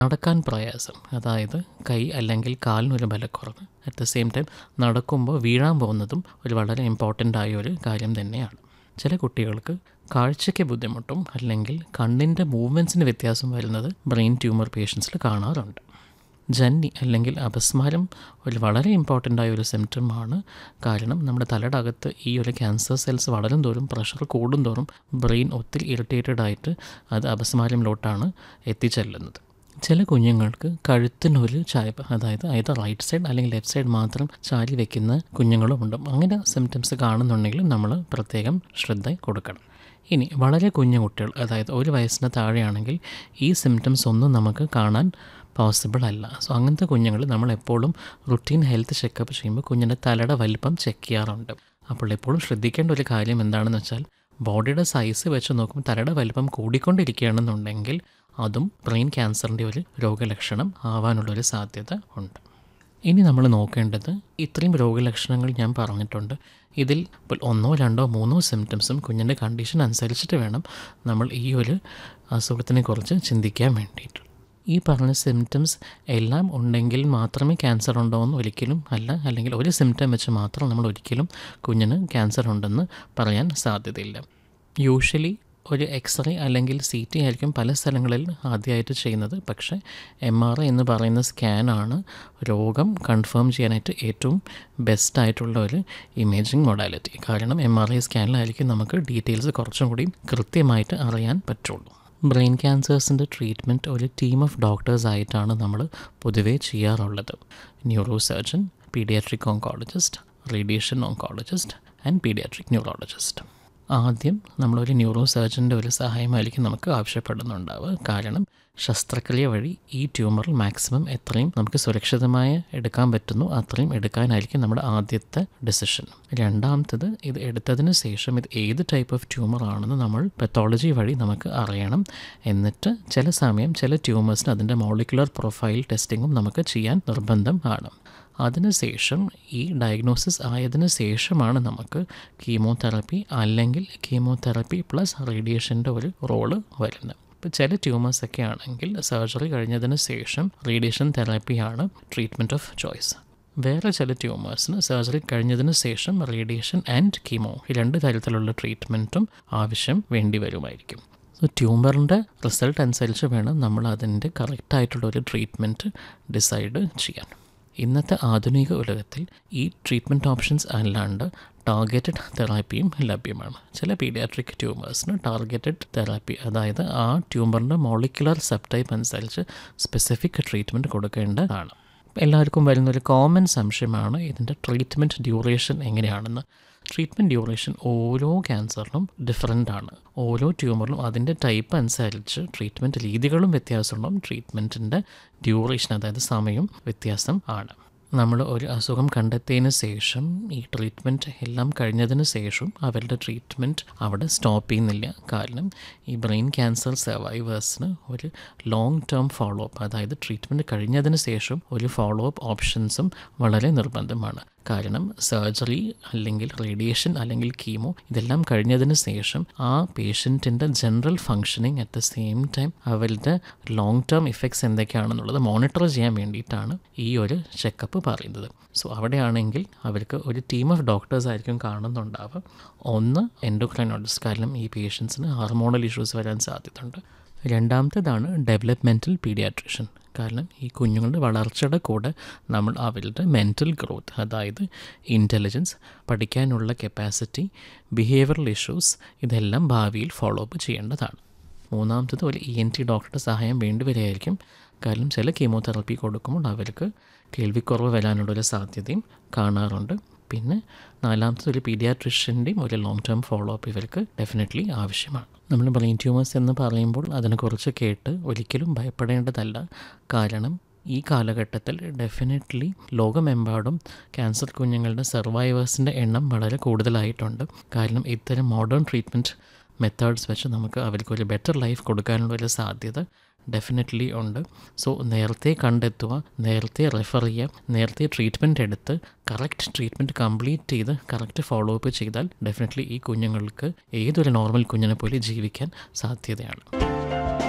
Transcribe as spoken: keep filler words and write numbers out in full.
നടക്കാൻ പ്രയാസം, അതായത് കൈ അല്ലെങ്കിൽ കാലിനൊരു ബലക്കുറവ്, അറ്റ് ദ സെയിം ടൈം നടക്കുമ്പോൾ വീഴാൻ പോകുന്നതും ഒരു വളരെ ഇമ്പോർട്ടൻ്റ് ആയ ഒരു കാര്യം തന്നെയാണ്. ചില കുട്ടികൾക്ക് കാഴ്ചയ്ക്ക് ബുദ്ധിമുട്ടും അല്ലെങ്കിൽ കണ്ണിൻ്റെ മൂവ്മെൻറ്റ്സിന് വ്യത്യാസം വരുന്നത് ബ്രെയിൻ ട്യൂമർ പേഷ്യൻസിൽ കാണാറുണ്ട്. ജന്നി അല്ലെങ്കിൽ അപസ്മാരം ഒരു വളരെ ഇമ്പോർട്ടൻ്റ് ആയ ഒരു സിംറ്റമാണ്. കാരണം നമ്മുടെ തലയുടെ അകത്ത് ഈ ഒരു ക്യാൻസർ സെൽസ് വളരും തോറും പ്രഷർ കൂടും തോറും ബ്രെയിൻ ഒത്തിരി ഇറിറ്റേറ്റഡ് ആയിട്ട് അത് അപസ്മാരത്തിലോട്ടാണ് എത്തിച്ചെല്ലുന്നത്. ചില കുഞ്ഞുങ്ങൾക്ക് കഴുത്തിനൊരു ചായ്പ്, അതായത് either റൈറ്റ് സൈഡ് അല്ലെങ്കിൽ ലെഫ്റ്റ് സൈഡ് മാത്രം ചാരി വയ്ക്കുന്ന കുഞ്ഞുങ്ങളുമുണ്ട്. അങ്ങനെ സിംറ്റംസ് കാണുന്നുണ്ടെങ്കിലും നമ്മൾ പ്രത്യേകം ശ്രദ്ധ കൊടുക്കണം. ഇനി വളരെ കുഞ്ഞു കുട്ടികൾ, അതായത് ഒരു വയസ്സിന് താഴെയാണെങ്കിൽ ഈ സിംറ്റംസ് ഒന്നും നമുക്ക് കാണാൻ പോസിബിൾ അല്ല. സോ അങ്ങനത്തെ കുഞ്ഞുങ്ങൾ നമ്മൾ എപ്പോഴും റുട്ടീൻ ഹെൽത്ത് ചെക്കപ്പ് ചെയ്യുമ്പോൾ കുഞ്ഞിൻ്റെ തലയുടെ വലിപ്പം ചെക്ക് ചെയ്യാറുണ്ട്. അപ്പോൾ എപ്പോഴും ശ്രദ്ധിക്കേണ്ട ഒരു കാര്യം എന്താണെന്ന് വെച്ചാൽ, ബോഡിയുടെ സൈസ് വെച്ച് നോക്കുമ്പോൾ തലയുടെ വലിപ്പം കൂടിക്കൊണ്ടിരിക്കുകയാണെന്നുണ്ടെങ്കിൽ അതും ബ്രെയിൻ ക്യാൻസറിൻ്റെ ഒരു രോഗലക്ഷണം ആവാനുള്ളൊരു സാധ്യത ഉണ്ട്. ഇനി നമ്മൾ നോക്കേണ്ടത്, ഇത്രയും രോഗലക്ഷണങ്ങൾ ഞാൻ പറഞ്ഞിട്ടുണ്ട്. ഇതിൽ ഇപ്പോൾ ഒന്നോ രണ്ടോ മൂന്നോ സിംറ്റംസും കുഞ്ഞിൻ്റെ കണ്ടീഷൻ അനുസരിച്ചിട്ട് വേണം നമ്മൾ ഈ ഒരു അസുഖത്തിനെക്കുറിച്ച് ചിന്തിക്കാൻ വേണ്ടിയിട്ട്. ഈ പറഞ്ഞ സിംറ്റംസ് എല്ലാം ഉണ്ടെങ്കിൽ മാത്രമേ ക്യാൻസർ ഉണ്ടോ എന്ന് ഒരിക്കലും അല്ല, അല്ലെങ്കിൽ ഒരു സിംറ്റം വെച്ച് മാത്രം നമ്മൾ ഒരിക്കലും കുഞ്ഞിന് ക്യാൻസർ ഉണ്ടെന്ന് പറയാൻ സാധ്യതയില്ല. യൂഷ്വലി ഒരു എക്സ്റേ അല്ലെങ്കിൽ സി ടി ആയിരിക്കും പല സ്ഥലങ്ങളിൽ ആദ്യമായിട്ട് ചെയ്യുന്നത്. പക്ഷേ എം ആർ ഐ എന്ന് പറയുന്ന സ്കാനാണ് രോഗം കൺഫേം ചെയ്യാനായിട്ട് ഏറ്റവും ബെസ്റ്റായിട്ടുള്ള ഒരു ഇമേജിങ് മൊഡാലിറ്റി. കാരണം എം ആർ ഐ സ്കാനിലായിരിക്കും നമുക്ക് ഡീറ്റെയിൽസ് കുറച്ചും കൂടി കൃത്യമായിട്ട് അറിയാൻ പറ്റുള്ളൂ. ബ്രെയിൻ ക്യാൻസേഴ്സിൻ്റെ ട്രീറ്റ്മെൻറ്റ് ഒരു ടീം ഓഫ് ഡോക്ടേഴ്സ് ആയിട്ടാണ് നമ്മൾ പൊതുവേ ചെയ്യാറുള്ളത്. Neuro surgeon, paediatric oncologist, radiation oncologist and paediatric neurologist. ആദ്യം നമ്മളൊരു ന്യൂറോ സർജൻ്റെ ഒരു സഹായമായിരിക്കും നമുക്ക് ആവശ്യപ്പെടുന്നുണ്ടാവുക. കാരണം ശസ്ത്രക്രിയ വഴി ഈ ട്യൂമർ മാക്സിമം എത്രയും നമുക്ക് സുരക്ഷിതമായി എടുക്കാൻ പറ്റുന്നു അത്രയും എടുക്കാനായിരിക്കും നമ്മുടെ ആദ്യത്തെ ഡിസിഷൻ. രണ്ടാമത്തത്, ഇത് എടുത്തതിന് ശേഷം ഇത് ഏത് ടൈപ്പ് ഓഫ് ട്യൂമർ ആണെന്ന് നമ്മൾ പെത്തോളജി വഴി നമുക്ക് അറിയണം. എന്നിട്ട് ചില സമയം ചില ട്യൂമേഴ്സിന് അതിൻ്റെ മോളിക്കുലർ പ്രൊഫൈൽ ടെസ്റ്റിങ്ങും നമുക്ക് ചെയ്യാൻ നിർബന്ധം ആണ്. അതിനുശേഷം ഈ ഡയഗ്നോസിസ് ആയതിനു ശേഷമാണ് നമുക്ക് കീമോതെറാപ്പി അല്ലെങ്കിൽ കീമോതെറാപ്പി പ്ലസ് റേഡിയേഷൻ്റെ ഒരു റോള് വരുന്നത്. ഇപ്പോൾ ചില ട്യൂമേഴ്സൊക്കെ ആണെങ്കിൽ സർജറി കഴിഞ്ഞതിന് ശേഷം റേഡിയേഷൻ തെറാപ്പിയാണ് ട്രീറ്റ്മെൻറ്റ് ഓഫ് ചോയ്സ്. വേറെ ചില ട്യൂമേഴ്സിന് സർജറി കഴിഞ്ഞതിന് ശേഷം റേഡിയേഷൻ ആൻഡ് കീമോ ഈ രണ്ട് തരത്തിലുള്ള ട്രീറ്റ്മെൻറ്റും ആവശ്യം വേണ്ടി വരുമായിരിക്കും. സോ ട്യൂമറിൻ്റെ റിസൾട്ട് അനുസരിച്ച് വേണം നമ്മൾ അതിൻ്റെ കറക്റ്റായിട്ടുള്ളൊരു ട്രീറ്റ്മെൻറ്റ് ഡിസൈഡ് ചെയ്യാൻ. ഇന്നത്തെ ആധുനിക ഉലകത്തിൽ ഈ ട്രീറ്റ്മെൻറ്റ് ഓപ്ഷൻസ് അല്ലാണ്ട് ടാർഗറ്റഡ് തെറാപ്പിയും ലഭ്യമാണ്. ചില പീഡിയാട്രിക് ട്യൂമേഴ്സിന് ടാർഗറ്റഡ് തെറാപ്പി, അതായത് ആ ട്യൂമറിൻ്റെ മോളിക്കുലർ സബ് ടൈപ്പ് അനുസരിച്ച് സ്പെസിഫിക് ട്രീറ്റ്മെൻറ്റ് കൊടുക്കേണ്ടതാണ്. എല്ലാവർക്കും വരുന്നൊരു കോമൺ സംശയമാണ് ഇതിൻ്റെ ട്രീറ്റ്മെൻറ്റ് ഡ്യൂറേഷൻ എങ്ങനെയാണെന്ന്. ട്രീറ്റ്മെൻറ്റ് ഡ്യൂറേഷൻ ഓരോ ക്യാൻസറിനും ഡിഫറൻ്റ് ആണ്. ഓരോ ട്യൂമറിലും അതിൻ്റെ ടൈപ്പ് അനുസരിച്ച് ട്രീറ്റ്മെൻറ്റ് രീതികളും വ്യത്യാസമുണ്ടാകും. ട്രീറ്റ്മെൻറ്റിൻ്റെ ഡ്യൂറേഷൻ, അതായത് സമയം വ്യത്യാസം ആണ്. നമ്മൾ ഒരു അസുഖം കണ്ടെത്തിയതിന് ശേഷം ഈ ട്രീറ്റ്മെൻറ്റ് എല്ലാം കഴിഞ്ഞതിന് ശേഷം അവരുടെ ട്രീറ്റ്മെൻറ്റ് അവിടെ സ്റ്റോപ്പ് ചെയ്യുന്നില്ല. കാരണം ഈ ബ്രെയിൻ ക്യാൻസർ സർവൈവേഴ്സിന് ഒരു ലോങ് ടേം ഫോളോ അപ്പ്, അതായത് ട്രീറ്റ്മെൻറ്റ് കഴിഞ്ഞതിന് ശേഷം ഒരു ഫോളോ അപ്പ് ഓപ്ഷൻസും വളരെ നിർബന്ധമാണ്. കാരണം സർജറി അല്ലെങ്കിൽ റേഡിയേഷൻ അല്ലെങ്കിൽ കീമോ ഇതെല്ലാം കഴിഞ്ഞതിന് ശേഷം ആ പേഷ്യൻറ്റിൻ്റെ general functioning at the same time അവരുടെ ലോങ് ടേം ഇഫക്ട്സ് എന്തൊക്കെയാണെന്നുള്ളത് മോണിറ്റർ ചെയ്യാൻ വേണ്ടിയിട്ടാണ് ഈ ഒരു ചെക്കപ്പ് പറയുന്നത്. സോ അവിടെയാണെങ്കിൽ അവർക്ക് ഒരു ടീം ഓഫ് ഡോക്ടേഴ്സ് ആയിരിക്കും കാണുന്നുണ്ടാവുക. ഒന്ന് എൻഡോക്രൈനോളജിസ്റ്റ്, കാരണം ഈ പേഷ്യൻസിന് ഹാർമോണൽ ഇഷ്യൂസ് വരാൻ സാധ്യതയുണ്ട്. രണ്ടാമത്തേതാണ് ഡെവലപ്മെൻറ്റൽ പീഡിയാട്രിഷ്യൻ. കാരണം ഈ കുഞ്ഞുങ്ങളുടെ വളർച്ചയുടെ കൂടെ നമ്മൾ അവരുടെ മെൻ്റൽ ഗ്രോത്ത്, അതായത് ഇൻ്റലിജൻസ്, പഠിക്കാനുള്ള കപ്പാസിറ്റി, ബിഹേവിയറൽ ഇഷ്യൂസ് ഇതെല്ലാം ഭാവിയിൽ ഫോളോ അപ്പ് ചെയ്യേണ്ടതാണ്. മൂന്നാമത്തത് ഒരു ഇ എൻ ടി ഡോക്ടറുടെ സഹായം വേണ്ടി വരികയായിരിക്കും. കാരണം ചില കീമോതെറാപ്പി കൊടുക്കുമ്പോൾ അവർക്ക് കേൾവിക്കുറവ് വരാനുള്ളൊരു സാധ്യതയും കാണാറുണ്ട്. പിന്നെ നാലാമത്തത് ഒരു പീഡിയാട്രിഷ്യൻ്റെയും ഒരു ലോങ് ടേം ഫോളോ അപ്പ് ഇവർക്ക് ഡെഫിനറ്റ്ലി ആവശ്യമാണ്. നമ്മൾ ബ്രെയിൻ ട്യൂമേഴ്സ് എന്ന് പറയുമ്പോൾ അതിനെക്കുറിച്ച് കേട്ട് ഒരിക്കലും ഭയപ്പെടേണ്ടതല്ല. കാരണം ഈ കാലഘട്ടത്തിൽ ഡെഫിനറ്റ്ലി ലോകമെമ്പാടും ക്യാൻസർ കുഞ്ഞുങ്ങളുടെ സർവൈവേഴ്സിൻ്റെ എണ്ണം വളരെ കൂടുതലായിട്ടുണ്ട്. കാരണം ഇത്തരം മോഡേൺ ട്രീറ്റ്മെൻറ്റ് മെത്തേഡ്സ് വെച്ച് നമുക്ക് അവർക്കൊരു ബെറ്റർ ലൈഫ് കൊടുക്കാനുള്ളൊരു സാധ്യത ഡെഫിനറ്റ്ലി ഉണ്ട്. സോ നേരത്തെ കണ്ടെത്തുക, നേരത്തെ റെഫർ ചെയ്യുക, നേരത്തെ ട്രീറ്റ്മെൻറ്റ് എടുത്ത് കറക്റ്റ് ട്രീറ്റ്മെൻറ്റ് കംപ്ലീറ്റ് ചെയ്ത് കറക്റ്റ് ഫോളോ അപ്പ് ചെയ്താൽ ഡെഫിനറ്റ്ലി ഈ കുഞ്ഞുങ്ങൾക്ക് ഏതൊരു നോർമൽ കുഞ്ഞിനെ പോലെ ജീവിക്കാൻ സാധ്യതയാണ്.